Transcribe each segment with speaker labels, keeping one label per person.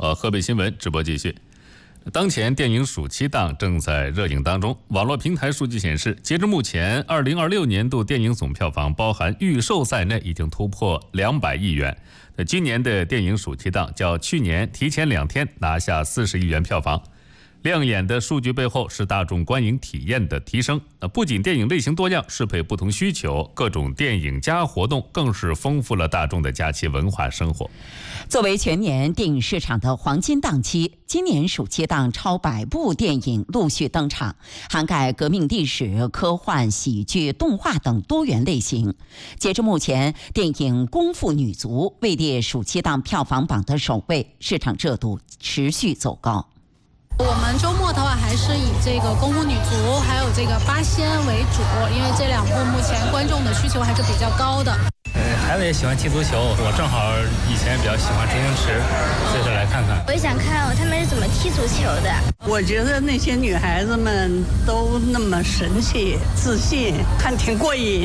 Speaker 1: 河北新闻直播继续。当前电影暑期档正在热映当中，网络平台数据显示，截至目前，2026年度电影总票房包含预售在内已经突破200亿元。今年的电影暑期档较去年提前2天拿下40亿元票房。亮眼的数据背后是大众观影体验的提升。不仅电影类型多样，适配不同需求，各种电影加活动更是丰富了大众的假期文化生活。
Speaker 2: 作为全年电影市场的黄金档期，今年暑期档超100部电影陆续登场，涵盖革命历史、科幻、喜剧、动画等多元类型。截至目前，电影《功夫女足》位列暑期档票房榜的首位，市场热度持续走高。
Speaker 3: 我们周末的话还是以这个功夫女足还有这个八仙为主，因为这2部目前观众的需求还是比较高的。
Speaker 4: 孩子也喜欢踢足球，我正好以前比较喜欢周星驰，所以说来看看。
Speaker 5: 我也想看他们是怎么踢足球的。
Speaker 6: 我觉得那些女孩子们都那么神气、自信，看挺过瘾。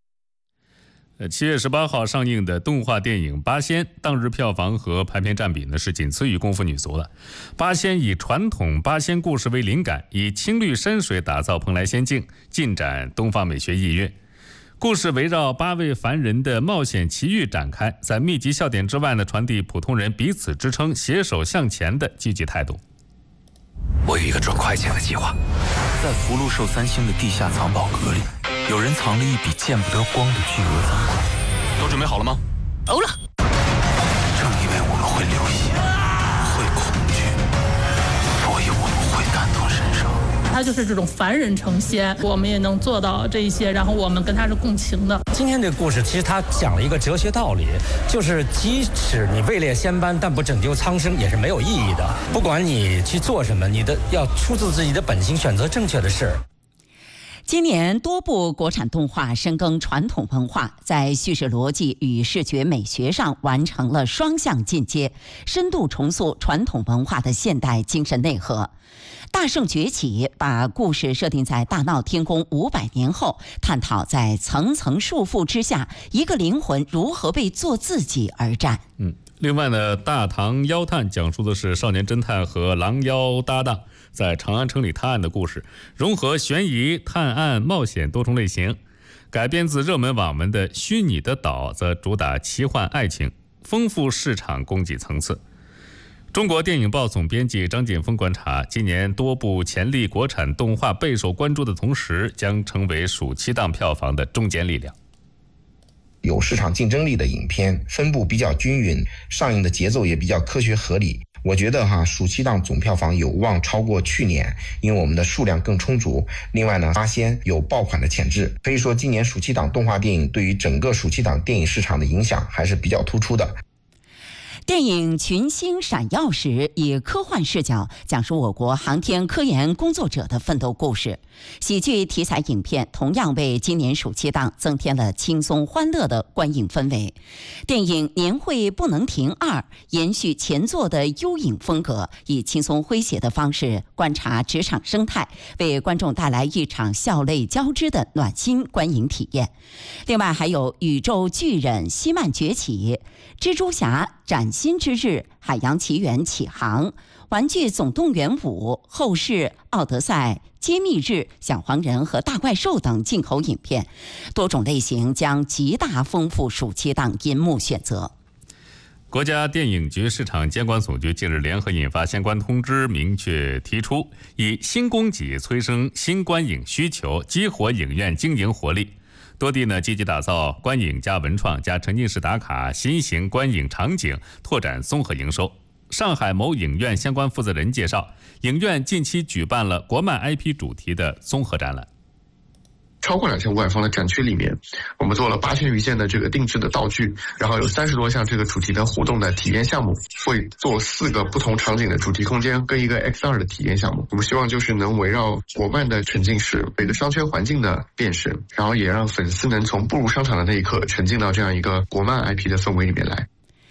Speaker 1: 7月18号上映的动画电影《八仙》，当日票房和排片占比呢是仅次于《功夫女足》了。八仙以传统八仙故事为灵感，以青绿山水打造蓬莱仙境，尽展东方美学意蕴。故事围绕8位凡人的冒险奇遇展开，在密集笑点之外呢，传递普通人彼此支撑、携手向前的积极态度。
Speaker 7: 我有一个赚快钱的计划，在福禄寿3星的地下藏宝阁里，有人藏了一笔见不得光的巨额赃款。都准备好了吗？
Speaker 5: 好了。
Speaker 7: 正因为我们会流血，会恐惧，所以我们会感同身受。
Speaker 8: 他就是这种凡人成仙，我们也能做到这一些，然后我们跟他是共情的。
Speaker 9: 今天这个故事其实他讲了一个哲学道理，就是即使你位列仙班，但不拯救苍生也是没有意义的。不管你去做什么，你的要出自自己的本心，选择正确的事。
Speaker 2: 今年多部国产动画深耕传统文化，在叙事逻辑与视觉美学上完成了双向进阶，深度重塑传统文化的现代精神内核。大圣崛起把故事设定在大闹天宫500年后，探讨在层层束缚之下，一个灵魂如何为做自己而战。
Speaker 1: 另外呢，大唐妖探讲述的是少年侦探和狼妖搭档在长安城里探案的故事，融合悬疑、探案、冒险多重类型。改编自热门网文的《虚拟的岛》则主打奇幻爱情，丰富市场供给层次。中国电影报总编辑张建峰观察，今年多部潜力国产动画备受关注的同时，将成为暑期档票房的中坚力量。
Speaker 10: 有市场竞争力的影片分布比较均匀，上映的节奏也比较科学合理。我觉得暑期档总票房有望超过去年，因为我们的数量更充足。另外呢，八仙有爆款的潜质，可以说今年暑期档动画电影对于整个暑期档电影市场的影响还是比较突出的。
Speaker 2: 电影《群星闪耀时》以科幻视角讲述我国航天科研工作者的奋斗故事。喜剧题材影片同样为今年暑期档增添了轻松欢乐的观影氛围。电影《年会不能停2》延续前作的幽影风格，以轻松诙谐的方式观察职场生态，为观众带来一场笑泪交织的暖心观影体验。另外还有《宇宙巨人希曼崛起》、蜘蛛侠崭新之日、海洋奇缘起航、玩具总动员5、后世、奥德赛、揭秘日、小黄人和大怪兽等进口影片，多种类型将极大丰富暑期档银幕选择。
Speaker 1: 国家电影局市场监管总局近日联合印发相关通知，明确提出以新供给催生新观影需求，激活影院经营活力。多地呢积极打造观影加文创加沉浸式打卡新型观影场景，拓展综合营收。上海某影院相关负责人介绍，影院近期举办了国漫 IP 主题的综合展览。
Speaker 11: 超过2500方的展区里面，我们做了8000余件的这个定制的道具，然后有30多项这个主题的互动的体验项目，会做4个不同场景的主题空间跟一个 XR 的体验项目。我们希望就是能围绕国漫的沉浸式每个商圈环境的变身，然后也让粉丝能从步入商场的那一刻沉浸到这样一个国漫 IP 的氛围里面来。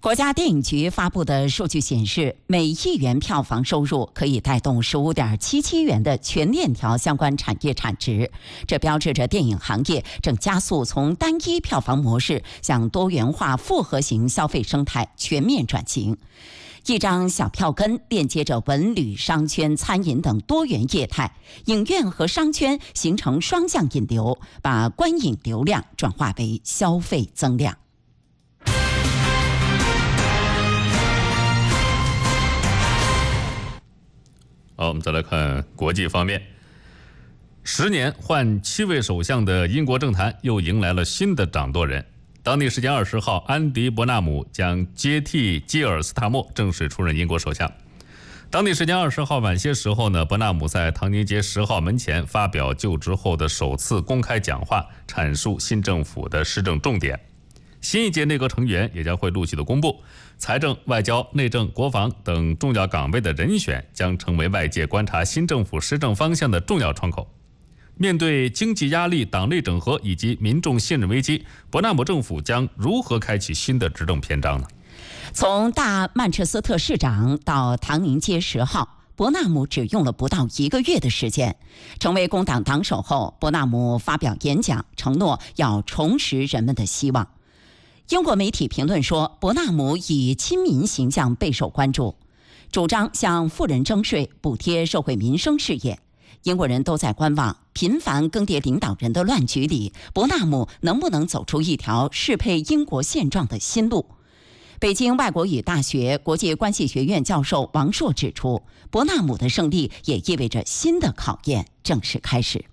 Speaker 2: 国家电影局发布的数据显示，每亿元票房收入可以带动15.77元的全链条相关产业产值，这标志着电影行业正加速从单一票房模式向多元化复合型消费生态全面转型。一张小票根链接着文旅、商圈、餐饮等多元业态，影院和商圈形成双向引流，把观影流量转化为消费增量。
Speaker 1: 好，我们再来看国际方面。10年换7位首相的英国政坛又迎来了新的掌舵人。当地时间20号，安迪·伯纳姆将接替基尔·斯塔默正式出任英国首相。当地时间20号晚些时候呢，伯纳姆在唐宁街10号门前发表就职后的首次公开讲话，阐述新政府的施政重点。新一届内阁成员也将会陆续的公布，财政、外交、内政、国防等重要岗位的人选将成为外界观察新政府施政方向的重要窗口。面对经济压力、党内整合以及民众信任危机，伯纳姆政府将如何开启新的执政篇章呢？
Speaker 2: 从大曼彻斯特市长到唐宁街10号，伯纳姆只用了不到1个月的时间。成为工党党首后，伯纳姆发表演讲，承诺要重拾人们的希望。英国媒体评论说，伯纳姆以亲民形象备受关注，主张向富人征税，补贴社会民生事业。英国人都在观望，频繁更迭领导人的乱局里，伯纳姆能不能走出一条适配英国现状的新路？北京外国语大学国际关系学院教授王硕指出，伯纳姆的胜利也意味着新的考验正式开始。